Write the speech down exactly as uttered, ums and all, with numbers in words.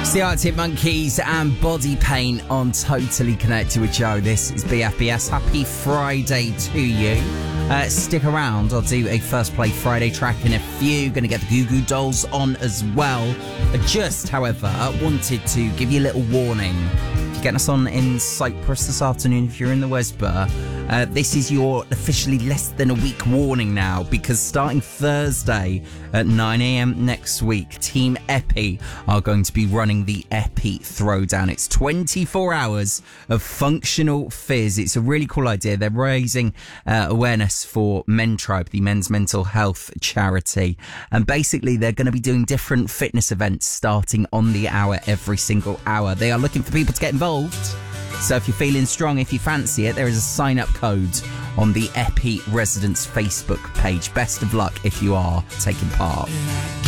It's the Arctic Monkeys and Body Paint on Totally Connected with Joe. This is B F B S. Happy Friday to you. Uh, stick around. I'll do a First Play Friday track in a few. Going to get the Goo Goo Dolls on as well. Uh, just, however, wanted to give you a little warning. If you're getting us on in Cyprus this afternoon, if you're in the Westborough, uh, this is your officially less than a week warning now, because starting Thursday at nine a.m. next week, Team Epi are going to be running the Epi Throwdown. It's twenty-four hours of functional fizz. It's a really cool idea. They're raising uh, awareness for Mentribe, the men's mental health charity. And basically, they're going to be doing different fitness events starting on the hour every single hour. They are looking for people to get involved. So if you're feeling strong, if you fancy it, there is a sign-up code on the Epi Residents Facebook page. Best of luck if you are taking part.